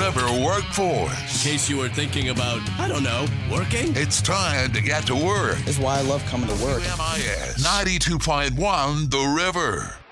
River Workforce. In case you were thinking about, I don't know, working? It's time to get to work. That's why I love coming to work. MIS 92.1 The River.